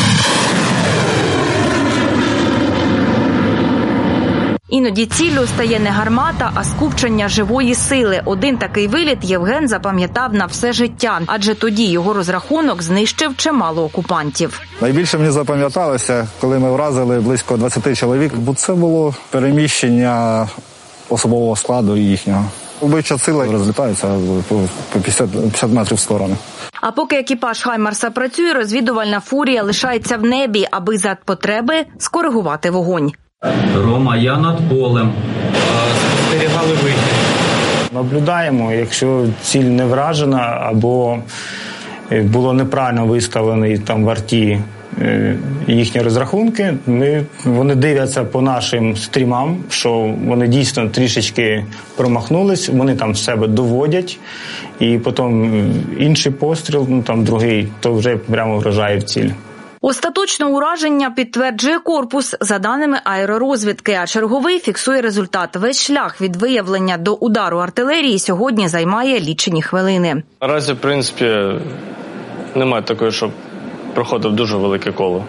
Іноді ціллю стає не гармата, а скупчення живої сили. Один такий виліт Євген запам'ятав на все життя, адже тоді його розрахунок знищив чимало окупантів. Найбільше мені запам'яталося, коли ми вразили близько двадцять чоловік, бо це було переміщення особового складу їхнього. Вбивча сила розлітається по п'ятдесят метрів в сторону. А поки екіпаж «Хаймарса» працює, розвідувальна фурія лишається в небі, аби за потреби скоригувати вогонь. Рома, я над полем. Спостерігали вихід. Наблюдаємо, якщо ціль не вражена або було неправильно виставлені там в арті їхні розрахунки, ми, вони дивляться по нашим стрімам, що вони дійсно трішечки промахнулись, вони там себе доводять, і потім інший постріл, ну там другий, то вже прямо вражає в ціль. Остаточне ураження підтверджує корпус за даними аеророзвідки, а черговий фіксує результат. Весь шлях від виявлення до удару артилерії сьогодні займає лічені хвилини. Наразі, в принципі, немає такої, щоб проходив дуже велике коло.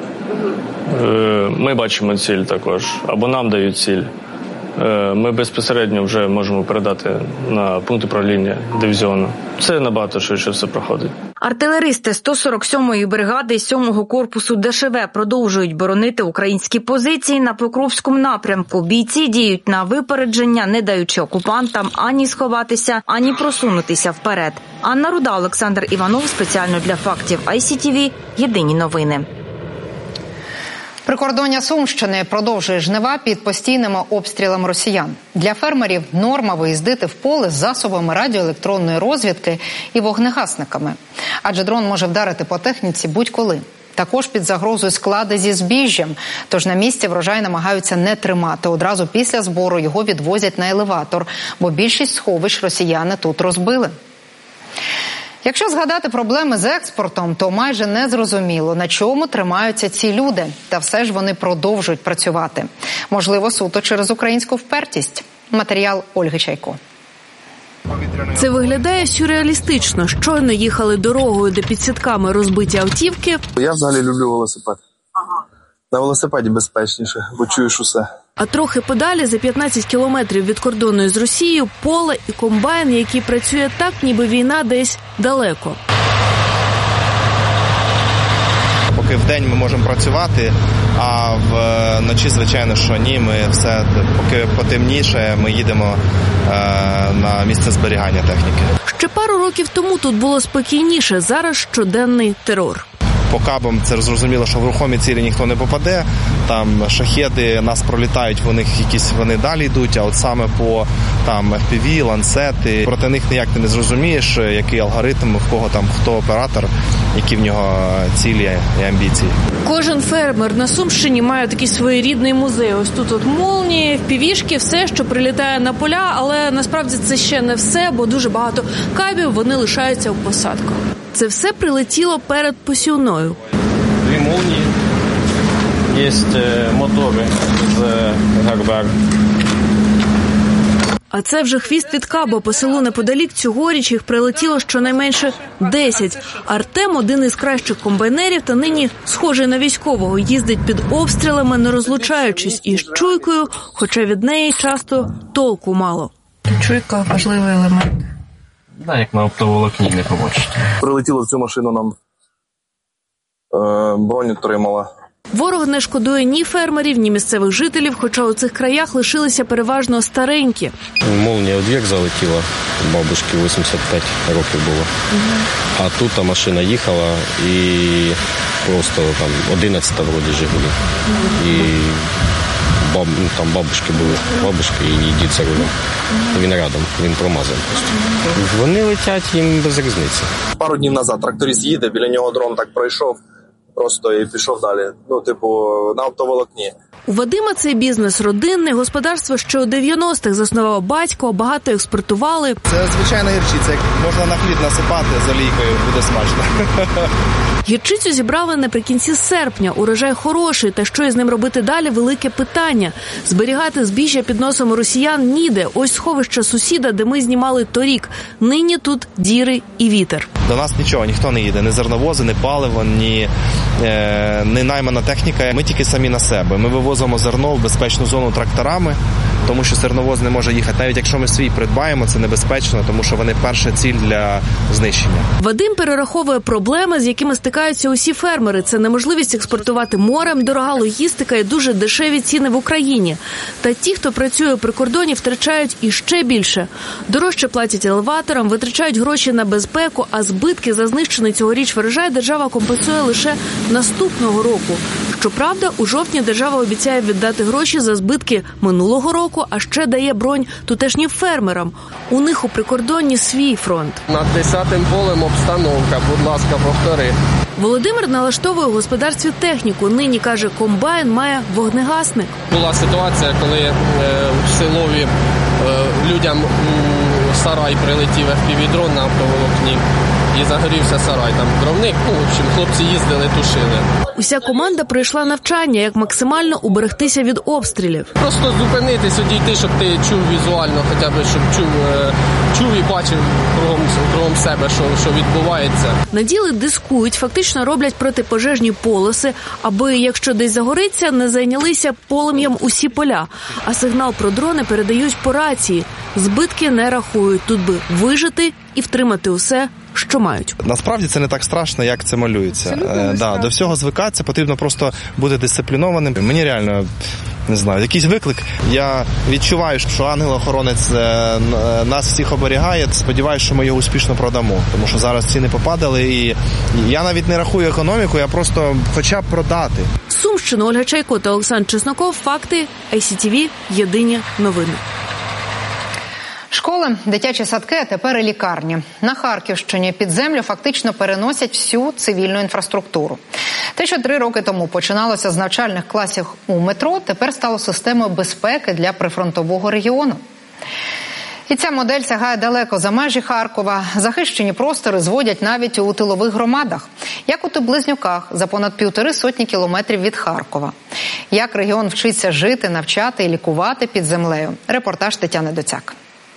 Ми бачимо ціль також, або нам дають ціль. Ми безпосередньо вже можемо передати на пункт управління дивізіону. Це набагато швидше все проходить. Артилеристи сто сорок сьомої бригади сьомого корпусу де ше ве продовжують боронити українські позиції на Покровському напрямку. Бійці діють на випередження, не даючи окупантам ані сховатися, ані просунутися вперед. Анна Руда, Олександр Іванов, спеціально для фактів ай сі ті ві. Єдині новини. Прикордоння Сумщини продовжує жнива під постійними обстрілами росіян. Для фермерів норма виїздити в поле з засобами радіоелектронної розвідки і вогнегасниками. Адже дрон може вдарити по техніці будь-коли. Також під загрозою склади зі збіжжям. Тож на місці врожай намагаються не тримати. Одразу після збору його відвозять на елеватор, бо більшість сховищ росіяни тут розбили. Якщо згадати проблеми з експортом, то майже не зрозуміло, на чому тримаються ці люди. Та все ж вони продовжують працювати. Можливо, суто через українську впертість. Матеріал Ольги Чайко. Це виглядає сюрреалістично. Щойно їхали дорогою, де під сітками розбиті автівки. Я взагалі люблю велосипед. Ага. На велосипеді безпечніше, бо чуєш усе. А трохи подалі, за п'ятнадцять кілометрів від кордону з Росією, поле і комбайн, який працює так, ніби війна десь далеко. Поки вдень ми можемо працювати, а вночі, звичайно, що ні. Ми все, поки потемніше, ми їдемо е, на місце зберігання техніки. Ще пару років тому тут було спокійніше, зараз щоденний терор. По кабам це зрозуміло, що в рухомі цілі ніхто не попаде. Там шахеди нас пролітають, вони якісь вони далі йдуть, а от саме по там еф пі ві, ланцети, проти них ніяк ти не зрозумієш, який алгоритм, в кого там хто оператор, які в нього цілі і амбіції. Кожен фермер на Сумщині має такий своєрідний музей. Ось тут от молнії, еф пі вішки, все, що прилітає на поля, але насправді це ще не все, бо дуже багато кабів, вони лишаються у посадках. Це все прилетіло перед посівною. Дві молнії, є мотори з Гарбар. А це вже хвіст від каба. По селу неподалік цьогоріч їх прилетіло щонайменше десять. Артем – один із кращих комбайнерів та нині схожий на військового. Їздить під обстрілами, не розлучаючись із чуйкою, хоча від неї часто толку мало. Чуйка – важливий елемент. Да, як на оптоволокні не побачите. Прилетіло в цю машину нам, е, броню тримала. Ворог не шкодує ні фермерів, ні місцевих жителів, хоча у цих краях лишилися переважно старенькі. Молнія в двір залетіла, бабушці вісімдесят п'ять років було. Угу. А тут машина їхала і просто там одинадцята вроді Жигулі. Угу. І баб, ну, там бабушки були, бабушки і дід за рулем. Він рядом, він промазав просто. Вони летять, їм без різниці. Пару днів назад тракторист їде, біля нього дрон так пройшов. Просто і пішов далі, ну, типу, на оптоволокні. У Вадима цей бізнес родинний, господарство ще у дев'яностих заснував батько, багато експортували. Це звичайна гірчиця, як можна на хліб насипати з олійкою, буде смачно. Гірчицю зібрали наприкінці серпня, урожай хороший, та що із ним робити далі – велике питання. Зберігати збіжжя під носом росіян ніде, ось сховище сусіда, де ми знімали торік. Нині тут діри і вітер. До нас нічого, ніхто не їде, ні зерновози, ні паливо, ні, е, ні наймана техніка. Ми тільки самі на себе. Ми вивозимо зерно в безпечну зону тракторами, тому що зерновоз не може їхати. Навіть якщо ми свій придбаємо, це небезпечно, тому що вони перша ціль для знищення. Вадим перераховує проблеми, з якими стикаються усі фермери. Це неможливість експортувати морем, дорога логістика і дуже дешеві ціни в Україні. Та ті, хто працює у прикордоні, втрачають іще більше. Дорожче платять елеваторам, витрачають гроші на безпеку, а збитки за знищений цьогоріч врожай держава компенсує лише наступного року. Щоправда, у жовтні держава обіцяє віддати гроші за збитки минулого року, а ще дає бронь тутешнім фермерам. У них у прикордонні свій фронт. Над десятим полем обстановка, будь ласка, повтори. Володимир налаштовує у господарстві техніку. Нині, каже, комбайн має вогнегасник. Була ситуація, коли е, в селові е, людям у сарай прилетів еф пі ві-дрон на автоволокні. І загорівся сарай, там дровник, ну, в общем, хлопці їздили, тушили. Уся команда пройшла навчання, як максимально уберегтися від обстрілів. Просто зупинитись, одійти, щоб ти чув візуально, хоча б, щоб чув, чув і бачив кругом, кругом себе, що, що відбувається. Наділи дискують, фактично роблять протипожежні полоси, аби, якщо десь загориться, не зайнялися полум'ям усі поля. А сигнал про дрони передають по рації. Збитки не рахують, тут би вижити і втримати усе, що мають. Насправді це не так страшно, як це малюється. Е, да, до всього звикатися, потрібно просто бути дисциплінованим. Мені реально, не знаю, якийсь виклик. Я відчуваю, що ангел-охоронець нас всіх оберігає. Сподіваюся, що ми його успішно продамо, тому що зараз ціни попадали. І я навіть не рахую економіку, я просто хоча б продати. Сумщина, Ольга Чайко та Олександр Чесноков. Факти, ай сі ті ві, єдині новини. Школи, дитячі садки, а тепер і лікарні. На Харківщині під землю фактично переносять всю цивільну інфраструктуру. Те, що три роки тому починалося з навчальних класів у метро, тепер стало системою безпеки для прифронтового регіону. І ця модель сягає далеко за межі Харкова. Захищені простори зводять навіть у тилових громадах, як у Близнюках, за понад півтори сотні кілометрів від Харкова. Як регіон вчиться жити, навчати і лікувати під землею. Репортаж Тетяни Доцяк.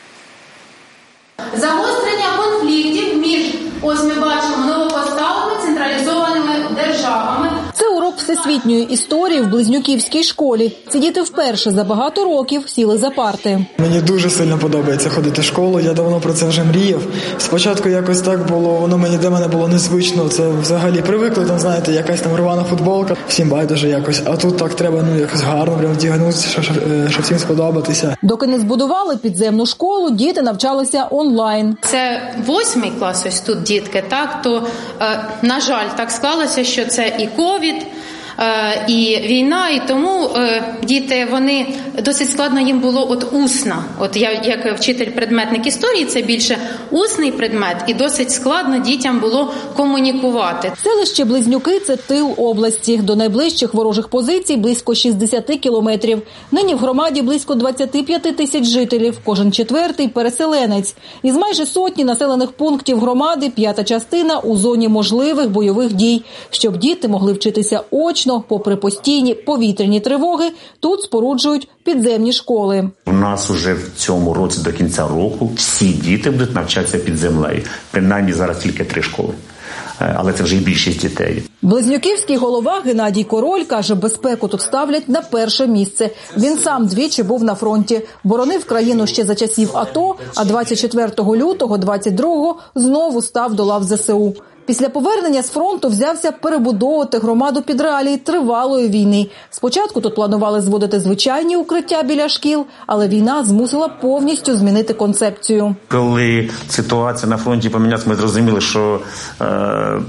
Загострення конфліктів між, ось ми бачимо, новопоставленими централізованими державами. Це урок всесвітньої історії в Близнюківській школі. Ці діти вперше за багато років сіли за парти. Мені дуже сильно подобається ходити в школу, я давно про це вже мріяв. Спочатку якось так було, воно мені для мене було незвично, це взагалі привикли, там, знаєте, якась там рвана футболка, всім байдуже якось. А тут так треба, ну, якось гарно прям вдягнутися, щоб, щоб всім сподобатися. Доки не збудували підземну школу, діти навчалися онлайн. Це восьмий клас, ось тут дітки, так, то, е, на жаль, так склалося, що це і ковід, і війна, і тому е, діти, вони досить складно їм було от усна. От я як вчитель-предметник історії, це більше усний предмет, і досить складно дітям було комунікувати. Селище Близнюки – це тил області. До найближчих ворожих позицій близько шістдесят кілометрів. Нині в громаді близько двадцять п'ять тисяч жителів, кожен четвертий – переселенець. Із майже сотні населених пунктів громади п'ята частина у зоні можливих бойових дій. Щоб діти могли вчитися очно, попри постійні повітряні тривоги, тут споруджують підземні школи. У нас уже в цьому році до кінця року всі діти будуть навчатися під землею. Принаймні зараз тільки три школи. Але це вже і більшість дітей. Близнюківський голова Геннадій Король каже, безпеку тут ставлять на перше місце. Він сам двічі був на фронті. Боронив країну ще за часів АТО, а двадцять четвертого лютого двадцять другого знову став до лав ЗСУ. Після повернення з фронту взявся перебудовувати громаду під реалії тривалої війни. Спочатку тут планували зводити звичайні укриття біля шкіл, але війна змусила повністю змінити концепцію. Коли ситуація на фронті помінялася, ми зрозуміли, що е,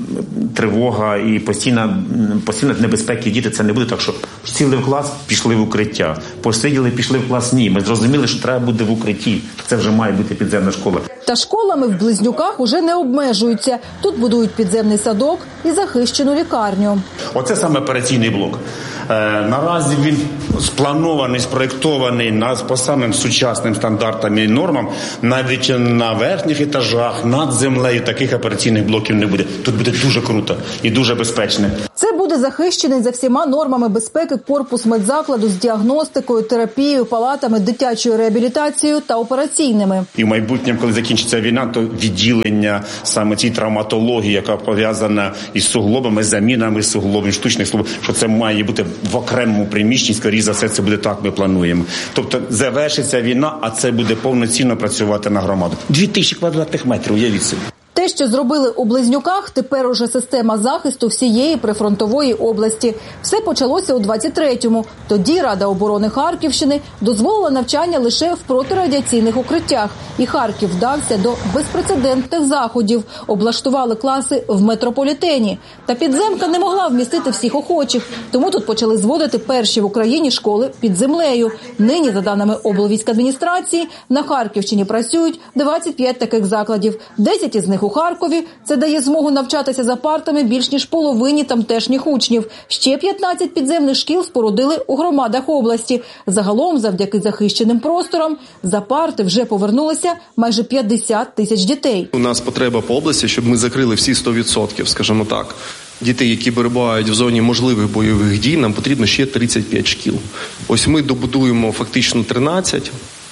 тривога і постійна, постійна небезпека діти це не буде так, що сіли в клас, пішли в укриття. Посиділи, пішли в клас, ні. Ми зрозуміли, що треба буде в укритті. Це вже має бути підземна школа. Та школами в Близнюках уже не обмежуються. Тут будують підземний садок і захищену лікарню. Оце саме операційний блок. Е, наразі він спланований, спроєктований на, по самим сучасним стандартам і нормам. Навіть на верхніх етажах, над землею таких операційних блоків не буде. Тут буде дуже круто і дуже безпечно. Це буде захищений за всіма нормами безпеки корпус медзакладу з діагностикою, терапією, палатами, дитячою реабілітацією та операційними. І в майбутньому, коли закінчиться війна, то відділення саме цієї травматології, яка пов'язана із суглобами, замінами суглобів, штучних суглобів, що це має бути в окремому приміщенні, скоріше за все, це буде так, ми плануємо. Тобто завершиться війна, а це буде повноцінно працювати на громаду. Дві тисячі квадратних метрів, уявіть собі. Те, що зробили у Близнюках, тепер уже система захисту всієї прифронтової області. Все почалося у двадцять третьому. Тоді Рада оборони Харківщини дозволила навчання лише в протирадіаційних укриттях. І Харків вдався до безпрецедентних заходів. Облаштували класи в метрополітені. Та підземка не могла вмістити всіх охочих. Тому тут почали зводити перші в Україні школи під землею. Нині, за даними облвійськадміністрації, на Харківщині працюють двадцять п'ять таких закладів. десять із них у Харкові. Це дає змогу навчатися за партами більш ніж половині тамтешніх учнів. Ще п'ятнадцять підземних шкіл спорудили у громадах області. Загалом, завдяки захищеним просторам, за парти вже повернулися майже п'ятдесят тисяч дітей. У нас потреба по області, щоб ми закрили всі сто відсотків, скажімо так. Дітей, які перебувають в зоні можливих бойових дій, нам потрібно ще тридцять п'ять шкіл. Ось ми добудуємо фактично тринадцять.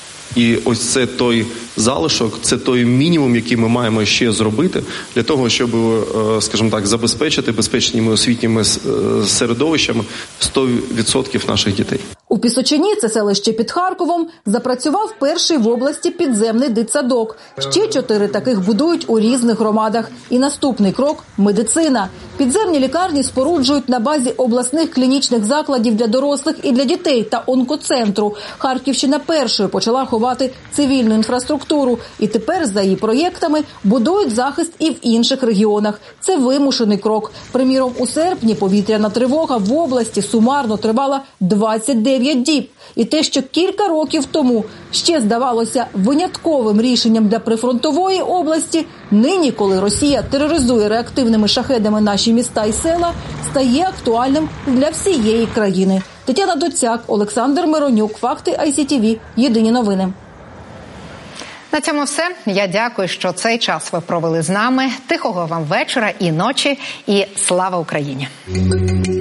І ось це той залишок, це той мінімум, який ми маємо ще зробити для того, щоб, скажімо так, забезпечити безпечними освітніми середовищами сто відсотків наших дітей. У Пісочині, це селище під Харковом, запрацював перший в області підземний дитсадок. Ще чотири таких будують у різних громадах. І наступний крок – медицина. Підземні лікарні споруджують на базі обласних клінічних закладів для дорослих і для дітей та онкоцентру. Харківщина першою почала ховати цивільну інфраструктуру. І тепер за її проєктами будують захист і в інших регіонах. Це вимушений крок. Приміром, у серпні повітряна тривога в області сумарно тривала двадцять дев'ять діб. І те, що кілька років тому ще здавалося винятковим рішенням для прифронтової області, нині, коли Росія тероризує реактивними шахедами наші міста і села, стає актуальним для всієї країни. Тетяна Доцяк, Олександр Миронюк, Факти ай сі ті ві. Єдині новини. На цьому все. Я дякую, що цей час ви провели з нами. Тихого вам вечора і ночі. І слава Україні!